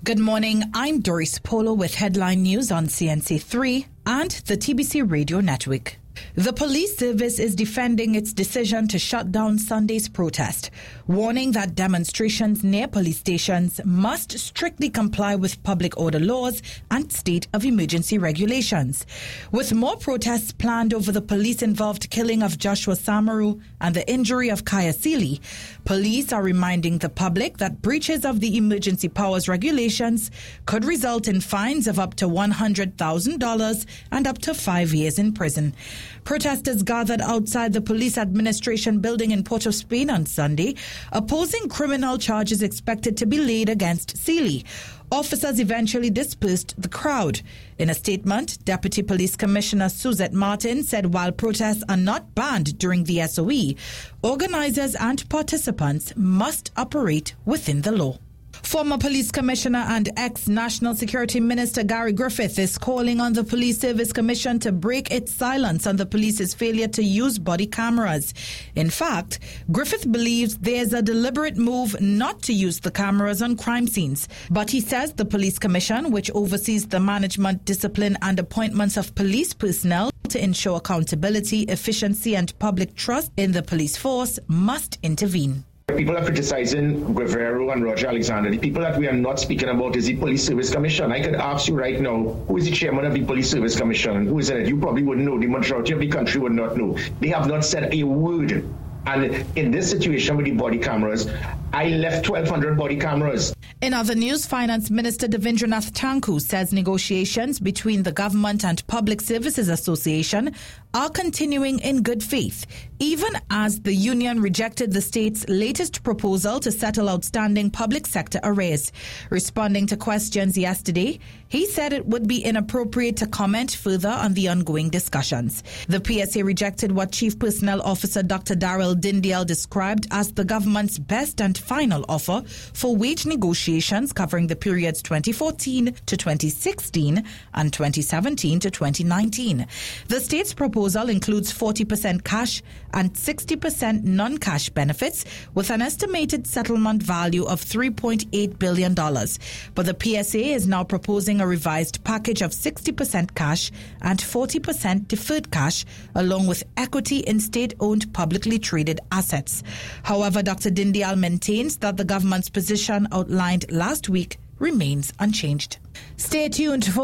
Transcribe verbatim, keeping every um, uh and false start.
Good morning, I'm Doris Polo with headline news on C N C three and the T B C Radio Network. The police service is defending its decision to shut down Sunday's protest, warning that demonstrations near police stations must strictly comply with public order laws and state of emergency regulations. With more protests planned over the police-involved killing of Joshua Samaru and the injury of Kaya Seeley, police are reminding the public that breaches of the emergency powers regulations could result in fines of up to one hundred thousand dollars and up to five years in prison. Protesters gathered outside the police administration building in Port of Spain on Sunday, opposing criminal charges expected to be laid against Seeley. Officers eventually dispersed the crowd. In a statement, Deputy Police Commissioner Suzette Martin said while protests are not banned during the S O E, organizers and participants must operate within the law. Former Police Commissioner and ex-National Security Minister Gary Griffith is calling on the Police Service Commission to break its silence on the police's failure to use body cameras. In fact, Griffith believes there's a deliberate move not to use the cameras on crime scenes. But he says the Police Commission, which oversees the management, discipline and appointments of police personnel to ensure accountability, efficiency and public trust in the police force, must intervene. People are criticizing Guerrero and Roger Alexander. The people that we are not speaking about is the Police Service Commission. I could ask you right now, who is the chairman of the Police Service Commission? Who is in it? You probably wouldn't know. The majority of the country would not know. They have not said a word. And in this situation with the body cameras, I left twelve hundred body cameras. In other news, Finance Minister Devendranath Tanku says negotiations between the government and Public Services Association are continuing in good faith, even as the union rejected the state's latest proposal to settle outstanding public sector arrears. Responding to questions yesterday, he said it would be inappropriate to comment further on the ongoing discussions. The P S A rejected what Chief Personnel Officer Doctor Darrell Dindial described as the government's best and final offer for wage negotiations covering the periods twenty fourteen to twenty sixteen and twenty seventeen to twenty nineteen. The state's proposal includes forty percent cash and sixty percent non-cash benefits with an estimated settlement value of three point eight billion dollars. But the P S A is now proposing a revised package of sixty percent cash and forty percent deferred cash, along with equity in state-owned publicly traded assets. However, Doctor Dindial maintains that the government's position outlined last week remains unchanged. Stay tuned for